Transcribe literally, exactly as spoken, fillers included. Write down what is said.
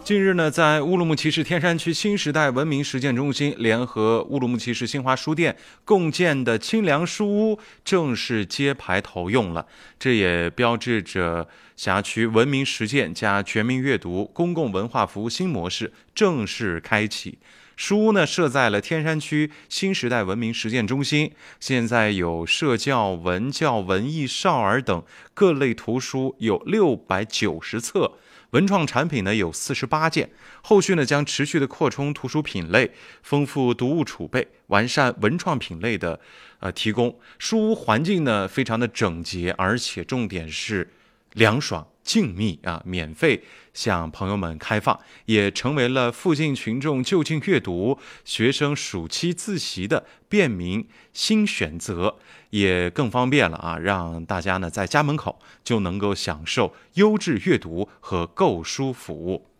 近日呢，在乌鲁木齐市天山区新时代文明实践中心联合乌鲁木齐市新华书店共建的清凉书屋正式揭牌投用了。这也标志着辖区文明实践加全民阅读公共文化服务新模式正式开启。书屋呢设在了天山区新时代文明实践中心，现在有社教、文教、文艺、少儿等各类图书有六百九十册。文创产品呢有四十八件，后续呢将持续的扩充图书品类，丰富读物储备，完善文创品类的呃提供。书屋环境呢非常的整洁，而且重点是凉爽静谧啊，免费向朋友们开放，也成为了附近群众就近阅读、学生暑期自习的便民新选择，也更方便了啊，让大家呢在家门口就能够享受优质阅读和购书服务。